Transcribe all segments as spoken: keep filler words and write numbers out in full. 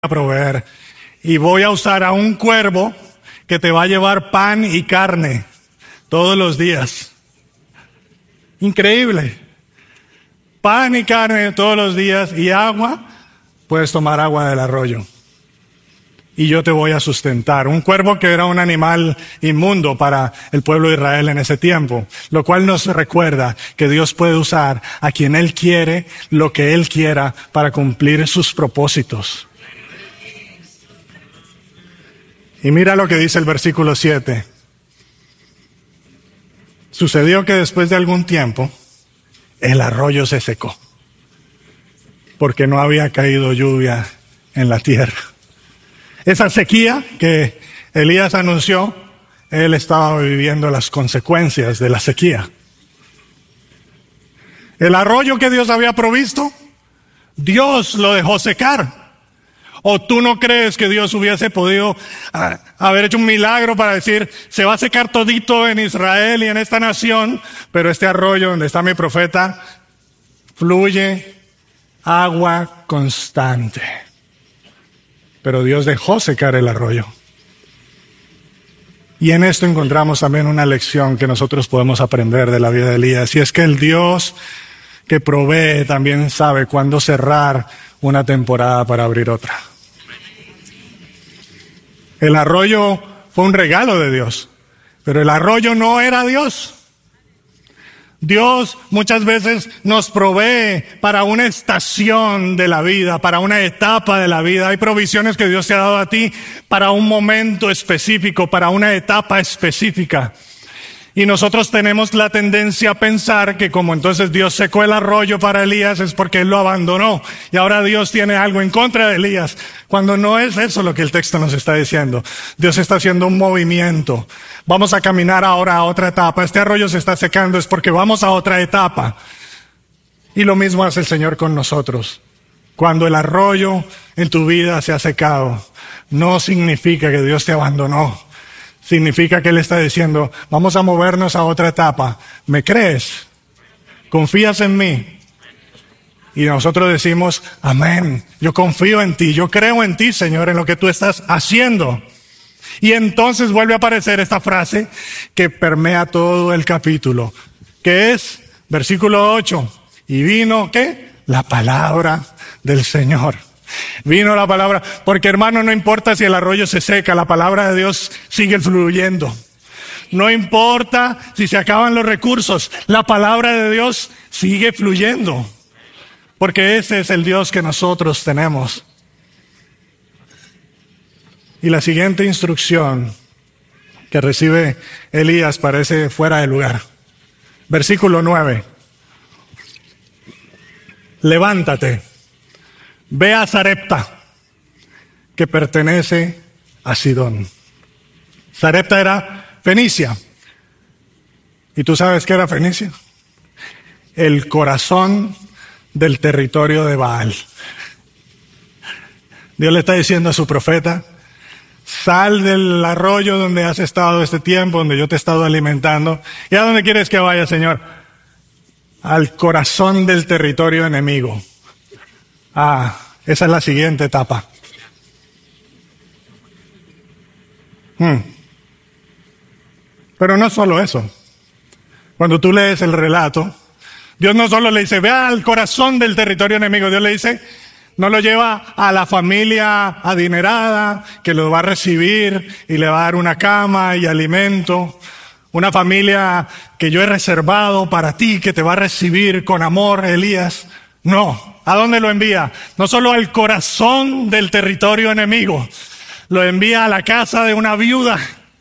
a proveer. Y voy a usar a un cuervo que te va a llevar pan y carne todos los días. Increíble. Pan y carne todos los días y agua. Puedes tomar agua del arroyo. Y yo te voy a sustentar. Un cuervo que era un animal inmundo para el pueblo de Israel en ese tiempo. Lo cual nos recuerda que Dios puede usar a quien Él quiere, lo que Él quiera, para cumplir sus propósitos. Y mira lo que dice el versículo siete. Sucedió que después de algún tiempo, el arroyo se secó, porque no había caído lluvia en la tierra. Esa sequía que Elías anunció, él estaba viviendo las consecuencias de la sequía. El arroyo que Dios había provisto, Dios lo dejó secar. ¿O tú no crees que Dios hubiese podido ah, haber hecho un milagro para decir, se va a secar todito en Israel y en esta nación, pero este arroyo donde está mi profeta, fluye agua constante? Pero Dios dejó secar el arroyo. Y en esto encontramos también una lección que nosotros podemos aprender de la vida de Elías. Y es que el Dios que provee también sabe cuándo cerrar una temporada para abrir otra. El arroyo fue un regalo de Dios, pero el arroyo no era Dios. Dios muchas veces nos provee para una estación de la vida, para una etapa de la vida. Hay provisiones que Dios te ha dado a ti para un momento específico, para una etapa específica. Y nosotros tenemos la tendencia a pensar que como entonces Dios secó el arroyo para Elías es porque Él lo abandonó. Y ahora Dios tiene algo en contra de Elías. Cuando no es eso lo que el texto nos está diciendo. Dios está haciendo un movimiento. Vamos a caminar ahora a otra etapa. Este arroyo se está secando es porque vamos a otra etapa. Y lo mismo hace el Señor con nosotros. Cuando el arroyo en tu vida se ha secado, no significa que Dios te abandonó. Significa que Él está diciendo, vamos a movernos a otra etapa. ¿Me crees? ¿Confías en mí? Y nosotros decimos, amén. Yo confío en ti. Yo creo en ti, Señor, en lo que tú estás haciendo. Y entonces vuelve a aparecer esta frase que permea todo el capítulo, que es, versículo ocho. Y vino, ¿qué? La palabra del Señor. Vino la palabra, porque hermano, no importa si el arroyo se seca, la palabra de Dios sigue fluyendo. No importa si se acaban los recursos, la palabra de Dios sigue fluyendo. Porque ese es el Dios que nosotros tenemos. Y la siguiente instrucción que recibe Elías parece fuera de lugar. Versículo nueve. Levántate. Ve a Sarepta, que pertenece a Sidón. Sarepta era Fenicia. ¿Y tú sabes qué era Fenicia? El corazón del territorio de Baal. Dios le está diciendo a su profeta, sal del arroyo donde has estado este tiempo, donde yo te he estado alimentando. ¿Y a dónde quieres que vaya, Señor? Al corazón del territorio enemigo. Ah, esa es la siguiente etapa. Hmm. Pero no solo eso. Cuando tú lees el relato, Dios no solo le dice, ve al corazón del territorio enemigo. Dios le dice, no lo lleva a la familia adinerada, que lo va a recibir y le va a dar una cama y alimento. Una familia que yo he reservado para ti, que te va a recibir con amor, Elías. No. ¿A dónde lo envía? No solo al corazón del territorio enemigo, lo envía a la casa de una viuda,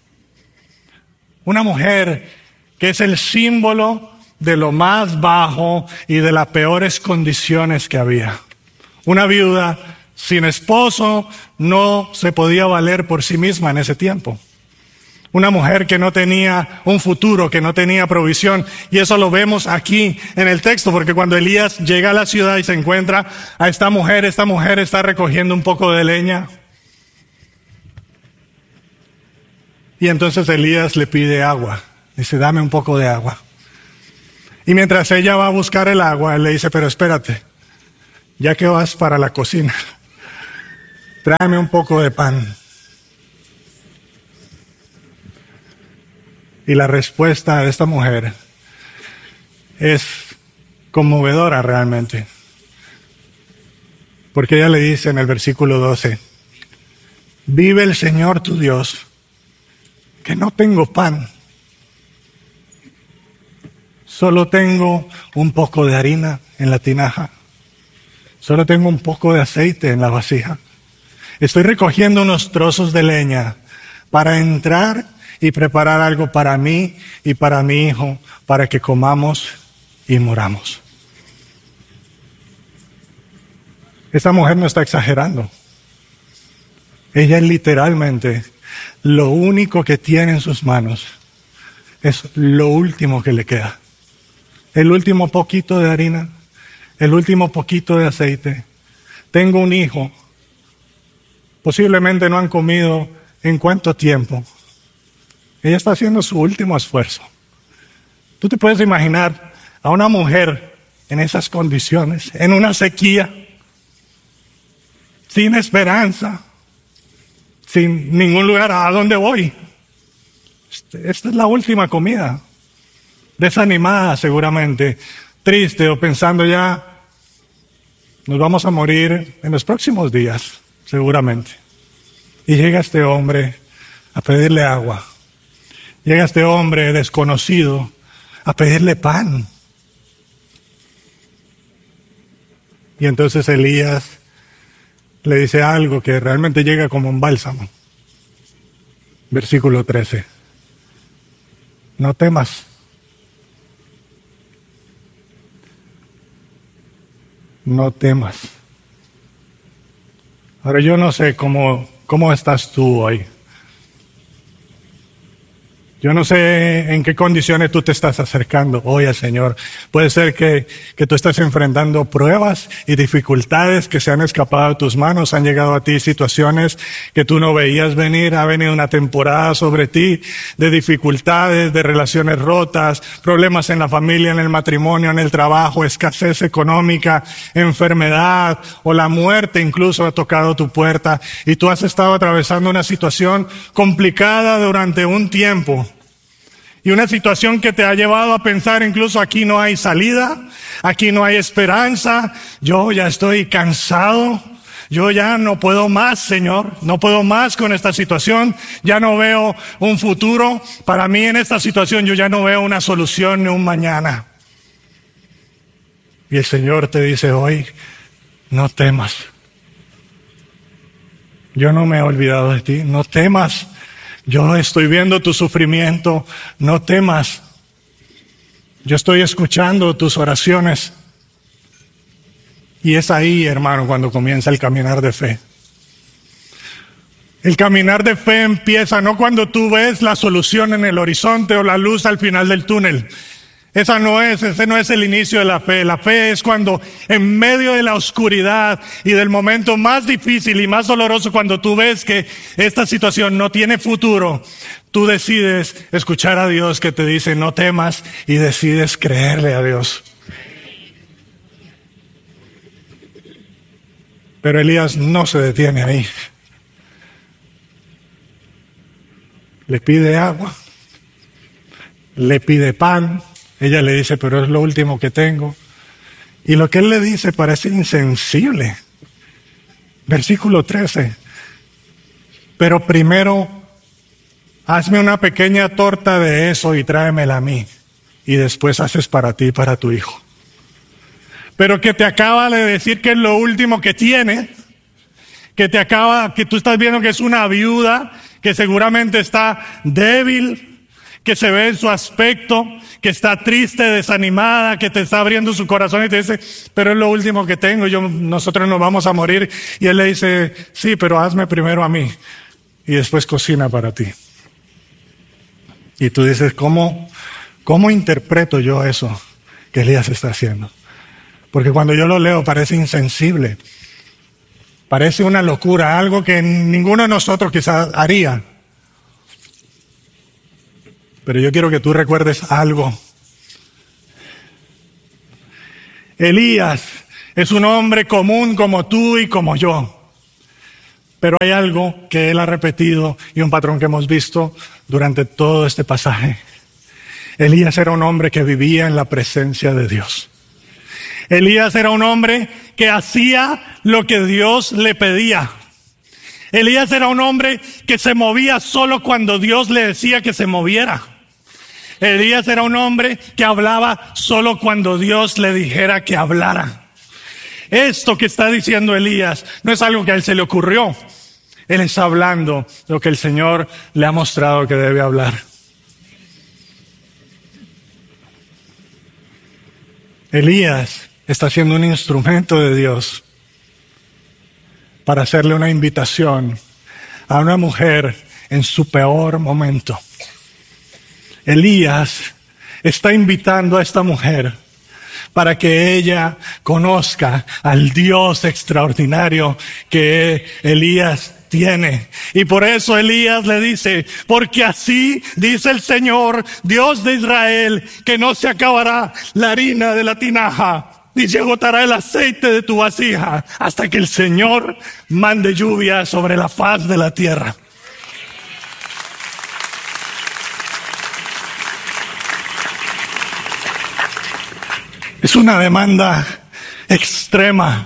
una mujer que es el símbolo de lo más bajo y de las peores condiciones que había. Una viuda sin esposo no se podía valer por sí misma en ese tiempo. Una mujer que no tenía un futuro, que no tenía provisión. Y eso lo vemos aquí en el texto, porque cuando Elías llega a la ciudad y se encuentra a esta mujer, esta mujer está recogiendo un poco de leña. Y entonces Elías le pide agua. Dice, dame un poco de agua. Y mientras ella va a buscar el agua, él le dice, pero espérate, ya que vas para la cocina, tráeme un poco de pan. Y la respuesta de esta mujer es conmovedora realmente. Porque ella le dice en el versículo doce, vive el Señor tu Dios, que no tengo pan. Solo tengo un poco de harina en la tinaja. Solo tengo un poco de aceite en la vasija. Estoy recogiendo unos trozos de leña para entrar y preparar algo para mí y para mi hijo, para que comamos y muramos. Esta mujer no está exagerando. Ella literalmente, lo único que tiene en sus manos es lo último que le queda. El último poquito de harina, el último poquito de aceite. Tengo un hijo. Posiblemente no han comido en cuánto tiempo. Ella está haciendo su último esfuerzo. Tú te puedes imaginar a una mujer en esas condiciones, en una sequía, sin esperanza, sin ningún lugar a dónde voy. Esta es la última comida. Desanimada seguramente, triste o pensando ya, nos vamos a morir en los próximos días, seguramente. Y llega este hombre a pedirle agua. Llega este hombre desconocido a pedirle pan. Y entonces Elías le dice algo que realmente llega como un bálsamo. Versículo trece. No temas. No temas. Ahora yo no sé cómo, cómo estás tú hoy. Yo no sé en qué condiciones tú te estás acercando hoy al Señor. Puede ser que, que tú estés enfrentando pruebas y dificultades que se han escapado de tus manos. Han llegado a ti situaciones que tú no veías venir. Ha venido una temporada sobre ti de dificultades, de relaciones rotas, problemas en la familia, en el matrimonio, en el trabajo, escasez económica, enfermedad o la muerte incluso ha tocado tu puerta. Y tú has estado atravesando una situación complicada durante un tiempo. Y una situación que te ha llevado a pensar incluso aquí no hay salida, aquí no hay esperanza, yo ya estoy cansado, yo ya no puedo más, Señor, no puedo más con esta situación, ya no veo un futuro, para mí en esta situación yo ya no veo una solución ni un mañana. Y el Señor te dice hoy, no temas, yo no me he olvidado de ti, no temas. Yo estoy viendo tu sufrimiento, no temas. Yo estoy escuchando tus oraciones. Y es ahí, hermano, cuando comienza el caminar de fe. El caminar de fe empieza no cuando tú ves la solución en el horizonte o la luz al final del túnel. Esa no es, ese no es el inicio de la fe. La fe es cuando en medio de la oscuridad y del momento más difícil y más doloroso, cuando tú ves que esta situación no tiene futuro, tú decides escuchar a Dios que te dice no temas y decides creerle a Dios. Pero Elías no se detiene ahí. Le pide agua, le pide pan. Ella le dice, pero es lo último que tengo. Y lo que él le dice parece insensible. Versículo trece. Pero primero, hazme una pequeña torta de eso y tráemela a mí. Y después haces para ti y para tu hijo. Pero que te acaba de decir que es lo último que tiene. Que te acaba, que tú estás viendo que es una viuda, que seguramente está débil, que se ve en su aspecto, que está triste, desanimada, que te está abriendo su corazón y te dice, pero es lo último que tengo, yo, nosotros nos vamos a morir. Y él le dice, sí, pero hazme primero a mí y después cocina para ti. Y tú dices, ¿cómo, cómo interpreto yo eso que Elías está haciendo? Porque cuando yo lo leo parece insensible, parece una locura, algo que ninguno de nosotros quizás haría. Pero yo quiero que tú recuerdes algo. Elías es un hombre común como tú y como yo. Pero hay algo que él ha repetido y un patrón que hemos visto durante todo este pasaje. Elías era un hombre que vivía en la presencia de Dios. Elías era un hombre que hacía lo que Dios le pedía. Elías era un hombre que se movía solo cuando Dios le decía que se moviera. Elías era un hombre que hablaba solo cuando Dios le dijera que hablara. Esto que está diciendo Elías no es algo que a él se le ocurrió. Él está hablando lo que el Señor le ha mostrado que debe hablar. Elías está siendo un instrumento de Dios para hacerle una invitación a una mujer en su peor momento. Elías está invitando a esta mujer para que ella conozca al Dios extraordinario que Elías tiene. Y por eso Elías le dice, porque así dice el Señor, Dios de Israel, que no se acabará la harina de la tinaja, ni se agotará el aceite de tu vasija, hasta que el Señor mande lluvia sobre la faz de la tierra. Es una demanda extrema,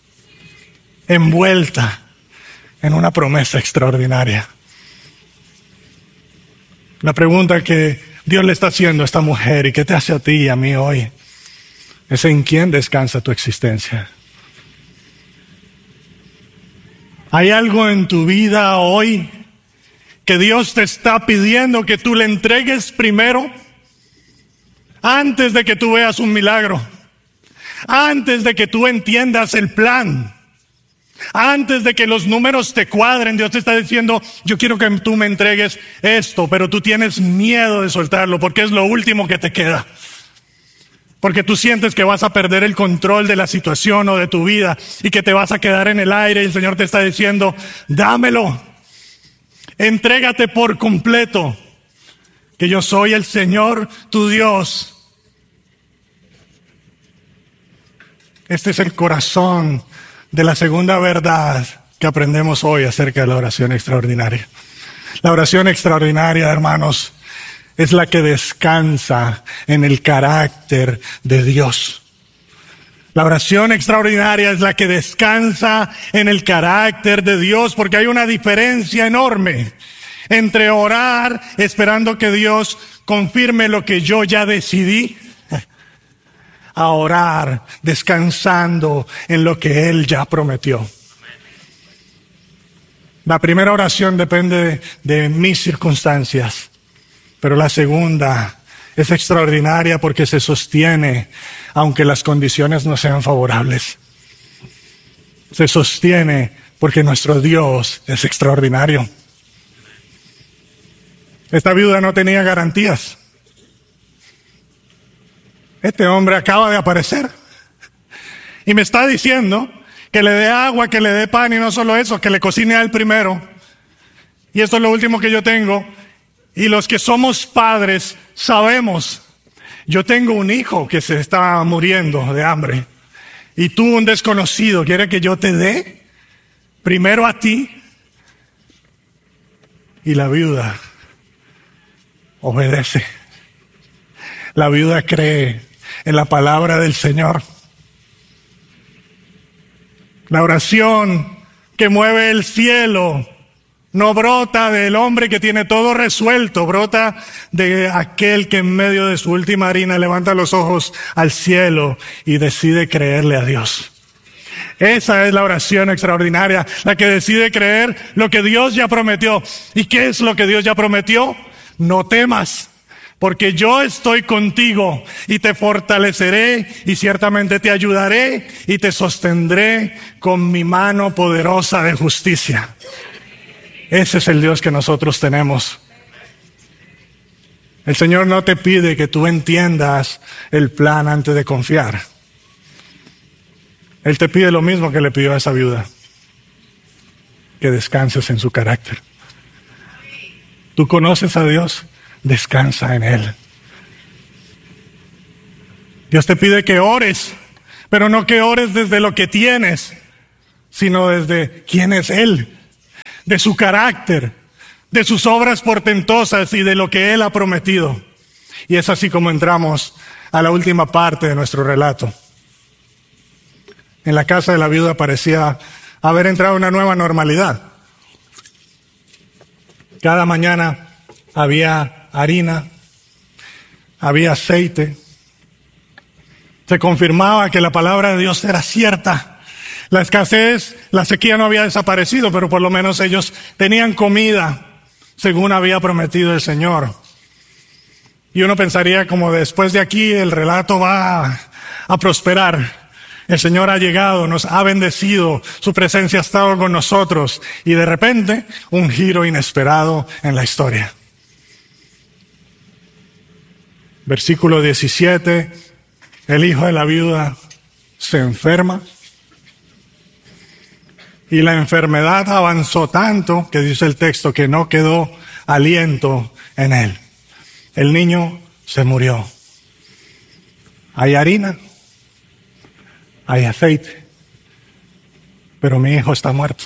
envuelta en una promesa extraordinaria. La pregunta que Dios le está haciendo a esta mujer y que te hace a ti y a mí hoy es: ¿en quién descansa tu existencia? ¿Hay algo en tu vida hoy que Dios te está pidiendo que tú le entregues primero? Antes de que tú veas un milagro, antes de que tú entiendas el plan, antes de que los números te cuadren, Dios te está diciendo, yo quiero que tú me entregues esto, pero tú tienes miedo de soltarlo porque es lo último que te queda. Porque tú sientes que vas a perder el control de la situación o de tu vida y que te vas a quedar en el aire, y el Señor te está diciendo, dámelo, entrégate por completo, que yo soy el Señor tu Dios. Este es el corazón de la segunda verdad que aprendemos hoy acerca de la oración extraordinaria. La oración extraordinaria, hermanos, es la que descansa en el carácter de Dios. La oración extraordinaria es la que descansa en el carácter de Dios, porque hay una diferencia enorme entre orar esperando que Dios confirme lo que yo ya decidí, a orar descansando en lo que Él ya prometió. La primera oración depende de, de mis circunstancias, pero la segunda es extraordinaria porque se sostiene aunque las condiciones no sean favorables. Se sostiene porque nuestro Dios es extraordinario. Esta viuda no tenía garantías. Este hombre acaba de aparecer y me está diciendo que le dé agua, que le dé pan, y no solo eso, que le cocine a él primero. Y esto es lo último que yo tengo. Y los que somos padres sabemos, yo tengo un hijo que se está muriendo de hambre y tú, un desconocido, quiere que yo te dé primero a ti. Y la viuda obedece. La viuda cree en la palabra del Señor. La oración que mueve el cielo no brota del hombre que tiene todo resuelto, brota de aquel que en medio de su última harina levanta los ojos al cielo y decide creerle a Dios. Esa es la oración extraordinaria, la que decide creer lo que Dios ya prometió. ¿Y qué es lo que Dios ya prometió? No temas, porque yo estoy contigo y te fortaleceré y ciertamente te ayudaré y te sostendré con mi mano poderosa de justicia. Ese es el Dios que nosotros tenemos. El Señor no te pide que tú entiendas el plan antes de confiar. Él te pide lo mismo que le pidió a esa viuda: que descanses en su carácter. ¿Tú conoces a Dios? Descansa en Él. Dios te pide que ores, pero no que ores desde lo que tienes, sino desde quién es Él. de su carácter, de sus obras portentosas y de lo que Él ha prometido. Y es así como entramos a la última parte de nuestro relato. En la casa de la viuda parecía haber entrado una nueva normalidad. Cada mañana había harina, había aceite. Se confirmaba que la palabra de Dios era cierta. La escasez, la sequía no había desaparecido, pero por lo menos ellos tenían comida, según había prometido el Señor. Y uno pensaría como después de aquí el relato va a, a prosperar. El Señor ha llegado, nos ha bendecido, su presencia ha estado con nosotros y de repente un giro inesperado en la historia. Versículo diecisiete, el hijo de la viuda se enferma y la enfermedad avanzó tanto que dice el texto que no quedó aliento en él. El niño se murió. Hay harina, hay aceite, pero mi hijo está muerto.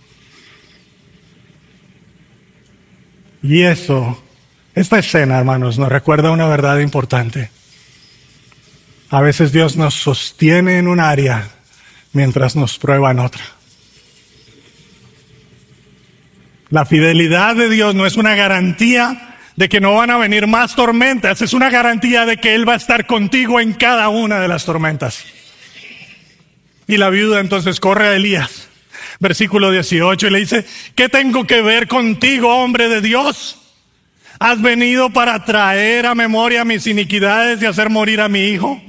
Y eso, esta escena, hermanos, nos recuerda una verdad importante. A veces Dios nos sostiene en un área mientras nos prueba en otra. La fidelidad de Dios no es una garantía de que no van a venir más tormentas, es una garantía de que Él va a estar contigo en cada una de las tormentas. Y la viuda entonces corre a Elías, versículo dieciocho, y le dice: ¿qué tengo que ver contigo, hombre de Dios? ¿Has venido para traer a memoria mis iniquidades y hacer morir a mi hijo?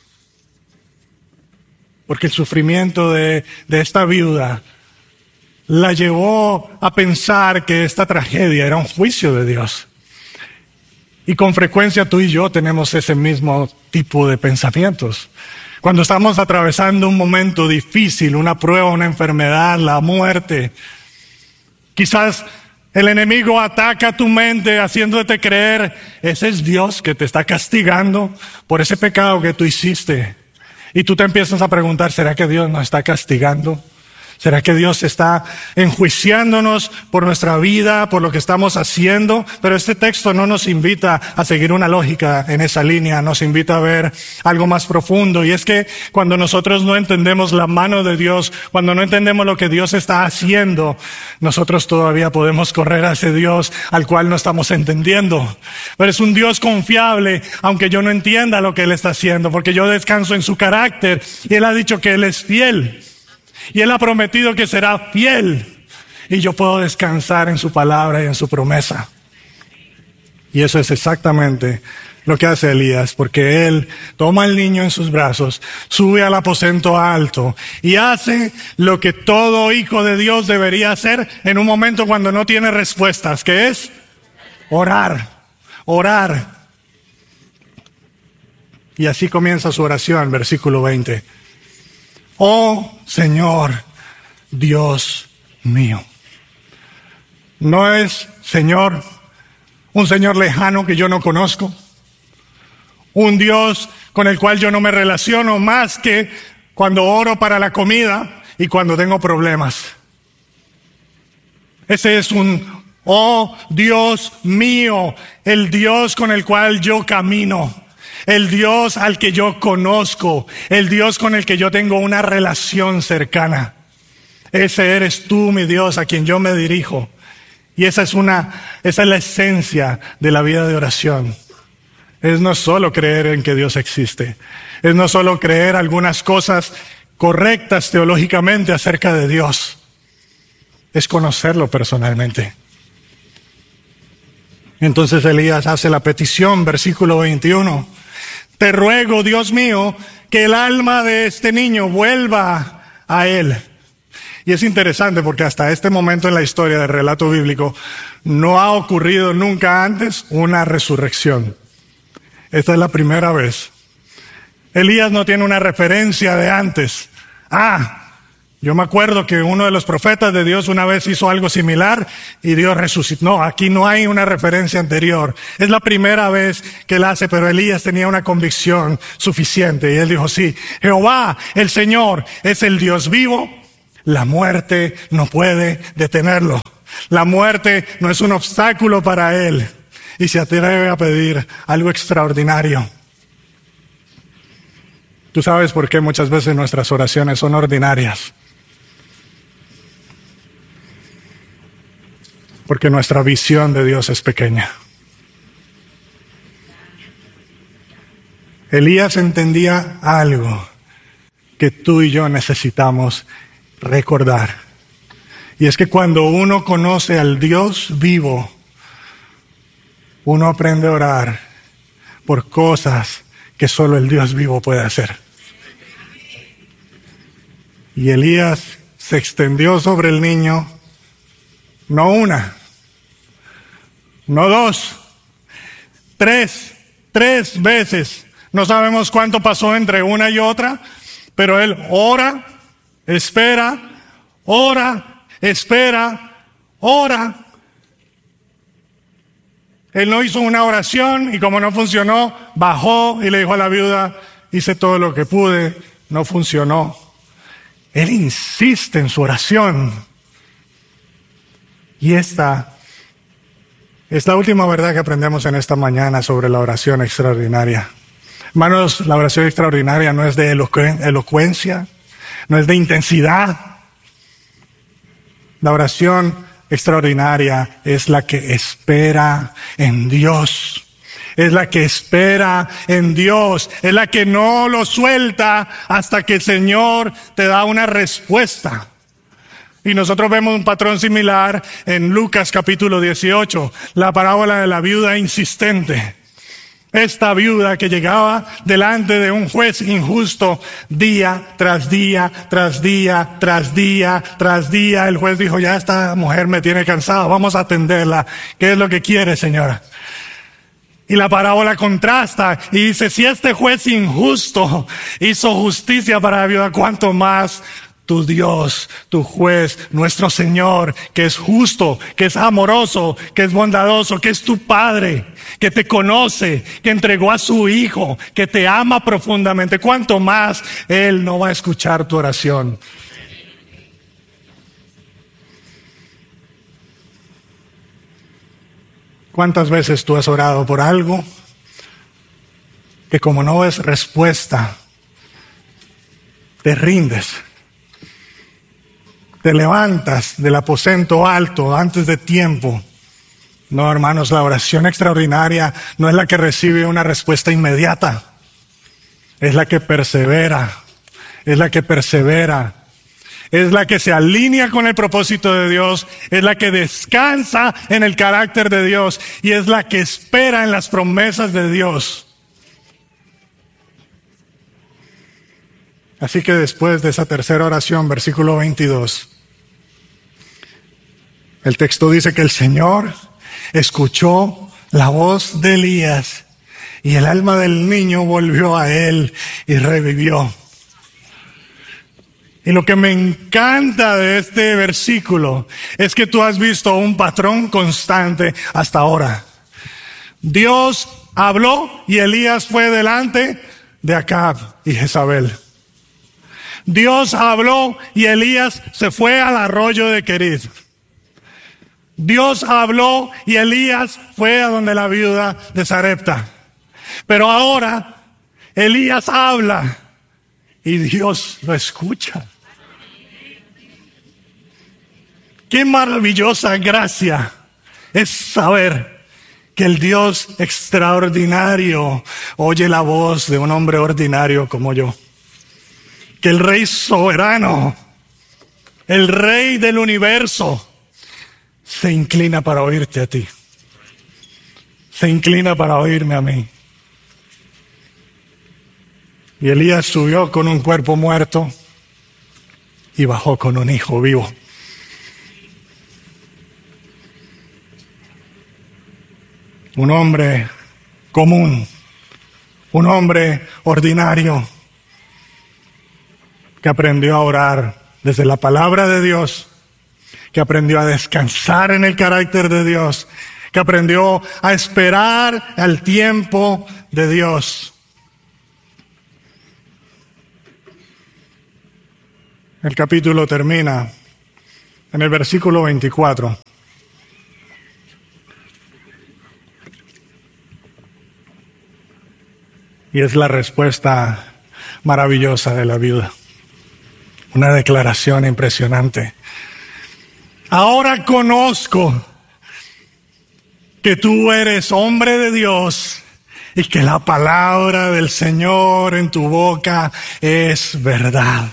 Porque el sufrimiento de, de esta viuda la llevó a pensar que esta tragedia era un juicio de Dios. Y con frecuencia tú y yo tenemos ese mismo tipo de pensamientos. Cuando estamos atravesando un momento difícil, una prueba, una enfermedad, la muerte, quizás el enemigo ataca tu mente haciéndote creer, ese es Dios que te está castigando por ese pecado que tú hiciste. Y tú te empiezas a preguntar, ¿será que Dios nos está castigando? ¿Será que Dios está enjuiciándonos por nuestra vida, por lo que estamos haciendo? Pero este texto no nos invita a seguir una lógica en esa línea, nos invita a ver algo más profundo. Y es que cuando nosotros no entendemos la mano de Dios, cuando no entendemos lo que Dios está haciendo, nosotros todavía podemos correr a ese Dios al cual no estamos entendiendo. Pero es un Dios confiable, aunque yo no entienda lo que Él está haciendo, porque yo descanso en su carácter y Él ha dicho que Él es fiel. Y Él ha prometido que será fiel. Y yo puedo descansar en su palabra y en su promesa. Y eso es exactamente lo que hace Elías, porque él toma al niño en sus brazos, sube al aposento alto y hace lo que todo hijo de Dios debería hacer en un momento cuando no tiene respuestas, que es orar, orar. Y así comienza su oración, versículo veinte. Oh Señor, Dios mío. No es Señor, un Señor lejano que yo no conozco, un Dios con el cual yo no me relaciono más que cuando oro para la comida y cuando tengo problemas. Ese es un, oh Dios mío, el Dios con el cual yo camino. El Dios al que yo conozco, el Dios con el que yo tengo una relación cercana. Ese eres tú, mi Dios, a quien yo me dirijo. Y esa es una, esa es la esencia de la vida de oración. Es no solo creer en que Dios existe, es no solo creer algunas cosas correctas teológicamente acerca de Dios, es conocerlo personalmente. Entonces Elías hace la petición, versículo veintiuno. Te ruego, Dios mío, que el alma de este niño vuelva a él. Y es interesante porque hasta este momento en la historia del relato bíblico no ha ocurrido nunca antes una resurrección. Esta es la primera vez. Elías no tiene una referencia de antes. Ah, yo me acuerdo que uno de los profetas de Dios una vez hizo algo similar y Dios resucitó. No, aquí no hay una referencia anterior. Es la primera vez que él hace, pero Elías tenía una convicción suficiente. Y él dijo, sí, Jehová, el Señor, es el Dios vivo. La muerte no puede detenerlo. La muerte no es un obstáculo para él y se atreve a pedir algo extraordinario. Tú sabes por qué muchas veces nuestras oraciones son ordinarias. Porque nuestra visión de Dios es pequeña. Elías entendía algo que tú y yo necesitamos recordar. Y es que cuando uno conoce al Dios vivo, uno aprende a orar por cosas que solo el Dios vivo puede hacer. Y Elías se extendió sobre el niño, no una, no dos, tres, tres veces. No sabemos cuánto pasó entre una y otra, pero él ora, espera, ora, espera, ora. Él no hizo una oración y como no funcionó, bajó y le dijo a la viuda, hice todo lo que pude, no funcionó. Él insiste en su oración. Y esta es la última verdad que aprendemos en esta mañana sobre la oración extraordinaria. Hermanos, la oración extraordinaria no es de elocu- elocuencia, no es de intensidad. La oración extraordinaria es la que espera en Dios. Es la que espera en Dios. Es la que no lo suelta hasta que el Señor te da una respuesta. Y nosotros vemos un patrón similar en Lucas capítulo dieciocho, la parábola de la viuda insistente. Esta viuda que llegaba delante de un juez injusto día tras día, tras día, tras día, tras día. El juez dijo, ya esta mujer me tiene cansado, vamos a atenderla. ¿Qué es lo que quiere, señora? Y la parábola contrasta y dice, si este juez injusto hizo justicia para la viuda, ¿cuánto más tu Dios, tu juez, nuestro Señor, que es justo, que es amoroso, que es bondadoso, que es tu Padre, que te conoce, que entregó a su Hijo, que te ama profundamente? ¿Cuánto más Él no va a escuchar tu oración? ¿Cuántas veces tú has orado por algo que como no ves respuesta, te rindes? Te levantas del aposento alto antes de tiempo. No, hermanos, la oración extraordinaria no es la que recibe una respuesta inmediata. Es la que persevera. Es la que persevera. Es la que se alinea con el propósito de Dios. Es la que descansa en el carácter de Dios. Y es la que espera en las promesas de Dios. Así que después de esa tercera oración, versículo veintidós, el texto dice que el Señor escuchó la voz de Elías y el alma del niño volvió a él y revivió. Y lo que me encanta de este versículo es que tú has visto un patrón constante hasta ahora. Dios habló y Elías fue delante de Acab y Jezabel. Dios habló y Elías se fue al arroyo de Querid. Dios habló y Elías fue a donde la viuda de Sarepta. Pero ahora Elías habla y Dios lo escucha. Qué maravillosa gracia es saber que el Dios extraordinario oye la voz de un hombre ordinario como yo. Que el Rey soberano, el Rey del universo, se inclina para oírte a ti. Se inclina para oírme a mí. Y Elías subió con un cuerpo muerto y bajó con un hijo vivo. Un hombre común, un hombre ordinario, que aprendió a orar desde la palabra de Dios, que aprendió a descansar en el carácter de Dios, que aprendió a esperar al tiempo de Dios. El capítulo termina en el versículo veinticuatro. Y es la respuesta maravillosa de la viuda. Una declaración impresionante. Ahora conozco que tú eres hombre de Dios y que la palabra del Señor en tu boca es verdad.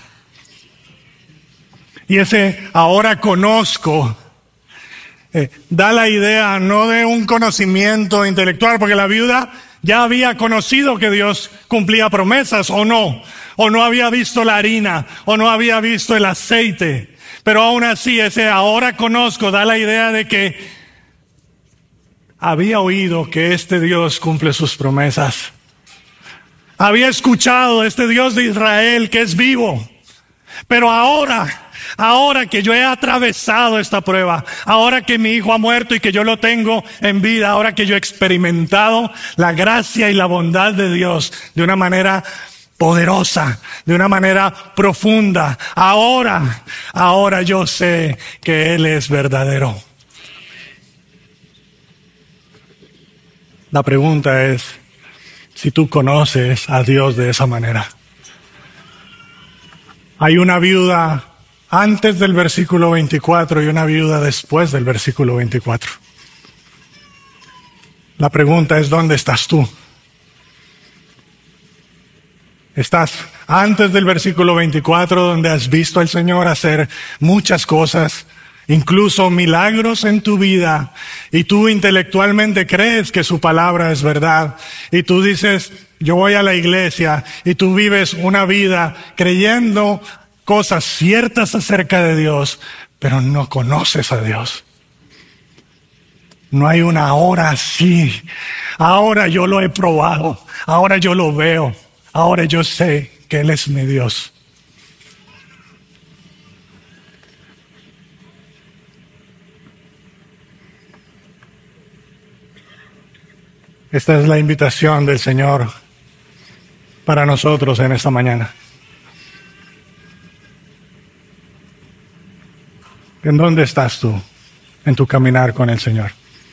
Y ese ahora conozco eh, da la idea no de un conocimiento intelectual, porque la viuda ya había conocido que Dios cumplía promesas, o no, o no había visto la harina, o no había visto el aceite, pero aún así ese ahora conozco da la idea de que había oído que este Dios cumple sus promesas. Había escuchado este Dios de Israel que es vivo, pero ahora... Ahora que yo he atravesado esta prueba, ahora que mi hijo ha muerto y que yo lo tengo en vida, ahora que yo he experimentado la gracia y la bondad de Dios de una manera poderosa, de una manera profunda, ahora, ahora yo sé que Él es verdadero. La pregunta es si tú conoces a Dios de esa manera. Hay una viuda antes del versículo veinticuatro y una viuda después del versículo veinticuatro. La pregunta es, ¿dónde estás tú? ¿Estás antes del versículo veinticuatro, donde has visto al Señor hacer muchas cosas, incluso milagros en tu vida, y tú intelectualmente crees que su palabra es verdad, y tú dices, yo voy a la iglesia, y tú vives una vida creyendo cosas ciertas acerca de Dios, pero no conoces a Dios? No hay una ahora sí. Ahora yo lo he probado. Ahora yo lo veo. Ahora yo sé que Él es mi Dios. Esta es la invitación del Señor para nosotros en esta mañana. ¿En dónde estás tú en tu caminar con el Señor?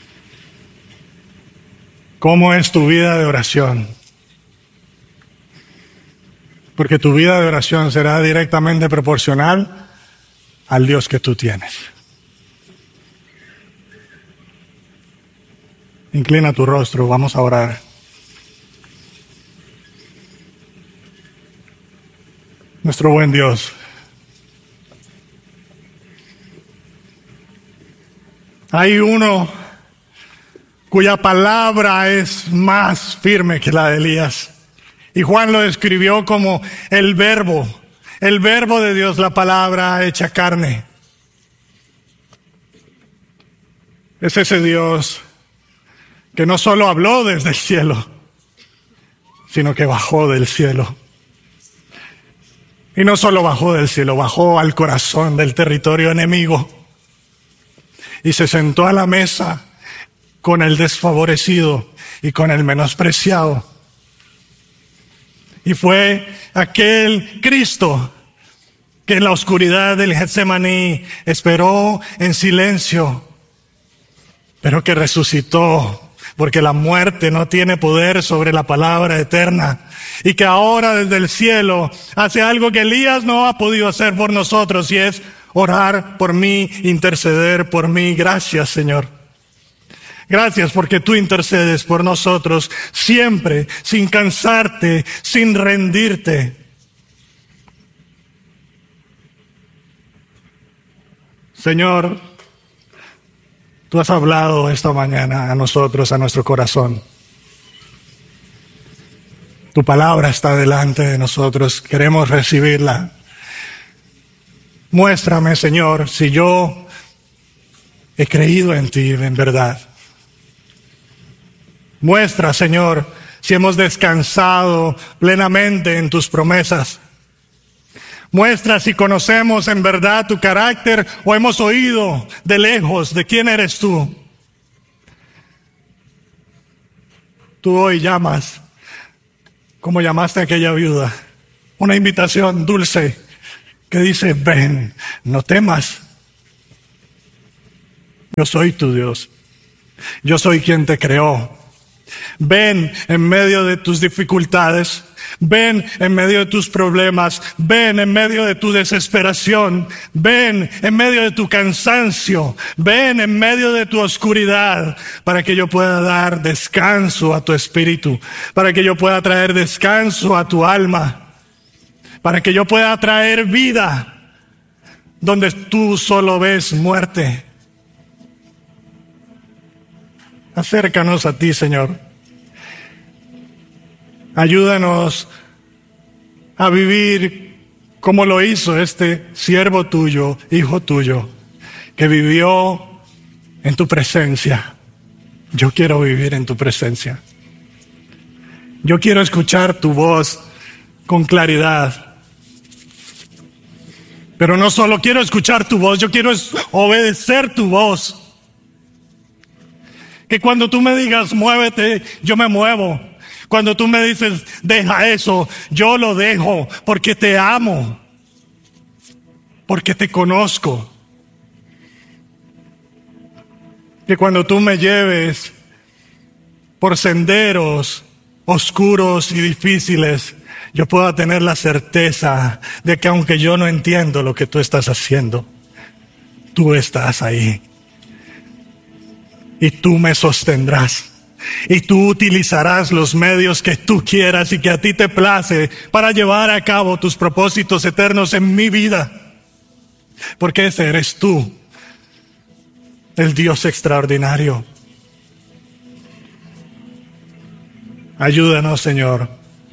¿Cómo es tu vida de oración? Porque tu vida de oración será directamente proporcional al Dios que tú tienes. Inclina tu rostro, vamos a orar. Nuestro buen Dios, hay uno cuya palabra es más firme que la de Elías. Y Juan lo describió como el verbo, el verbo de Dios, la palabra hecha carne. Es ese Dios que no solo habló desde el cielo, sino que bajó del cielo. Y no solo bajó del cielo, bajó al corazón del territorio enemigo. Y se sentó a la mesa con el desfavorecido y con el menospreciado. Y fue aquel Cristo que en la oscuridad del Getsemaní esperó en silencio, pero que resucitó, porque la muerte no tiene poder sobre la palabra eterna. Y que ahora desde el cielo hace algo que Elías no ha podido hacer por nosotros, y es orar por mí, interceder por mí. Gracias, Señor. Gracias porque tú intercedes por nosotros siempre, sin cansarte, sin rendirte. Señor, tú has hablado esta mañana a nosotros, a nuestro corazón. Tu palabra está delante de nosotros, queremos recibirla. Muéstrame, Señor, si yo he creído en ti en verdad. Muestra, Señor, si hemos descansado plenamente en tus promesas. Muestra si conocemos en verdad tu carácter o hemos oído de lejos de quién eres tú. Tú hoy llamas, como llamaste a aquella viuda, una invitación dulce que dice, ven, no temas. Yo soy tu Dios. Yo soy quien te creó. Ven en medio de tus dificultades. Ven en medio de tus problemas. Ven en medio de tu desesperación. Ven en medio de tu cansancio. Ven en medio de tu oscuridad, para que yo pueda dar descanso a tu espíritu, para que yo pueda traer descanso a tu alma, para que yo pueda traer vida donde tú solo ves muerte. Acércanos a ti, Señor. Ayúdanos a vivir como lo hizo este siervo tuyo, hijo tuyo, que vivió en tu presencia. Yo quiero vivir en tu presencia. Yo quiero escuchar tu voz con claridad. Pero no solo quiero escuchar tu voz, yo quiero obedecer tu voz. Que cuando tú me digas, muévete, yo me muevo. Cuando tú me dices, deja eso, yo lo dejo, porque te amo, porque te conozco. Que cuando tú me lleves por senderos oscuros y difíciles, yo pueda tener la certeza de que aunque yo no entiendo lo que tú estás haciendo, tú estás ahí. Y tú me sostendrás. Y tú utilizarás los medios que tú quieras y que a ti te place para llevar a cabo tus propósitos eternos en mi vida. Porque ese eres tú, el Dios extraordinario. Ayúdanos, Señor,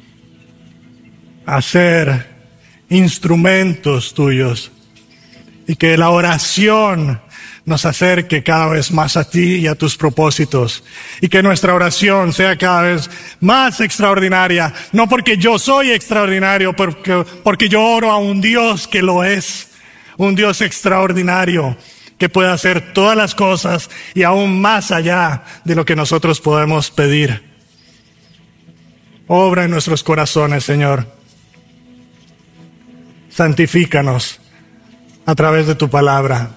a ser instrumentos tuyos y que la oración nos acerque cada vez más a ti y a tus propósitos, y que nuestra oración sea cada vez más extraordinaria, no porque yo soy extraordinario, porque, porque yo oro a un Dios que lo es, un Dios extraordinario, que puede hacer todas las cosas y aún más allá de lo que nosotros podemos pedir. Obra en nuestros corazones, Señor. Santifícanos a través de tu palabra.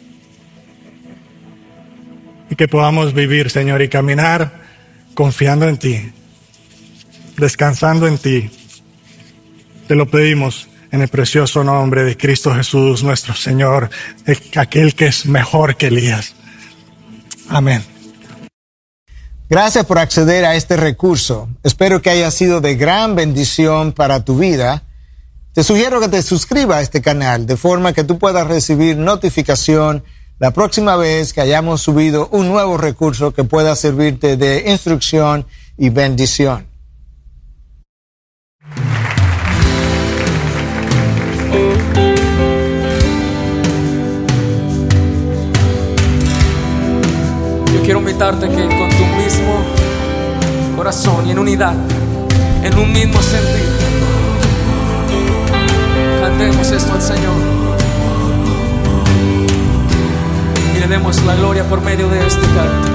Y que podamos vivir, Señor, y caminar confiando en ti, descansando en ti. Te lo pedimos en el precioso nombre de Cristo Jesús, nuestro Señor, aquel que es mejor que Elías. Amén. Gracias por acceder a este recurso. Espero que haya sido de gran bendición para tu vida. Te sugiero que te suscribas a este canal de forma que tú puedas recibir notificación la próxima vez que hayamos subido un nuevo recurso que pueda servirte de instrucción y bendición. Yo quiero invitarte que con tu mismo corazón y en unidad, en un mismo sentir, cantemos esto al Señor. Y le demos la gloria por medio de este canto.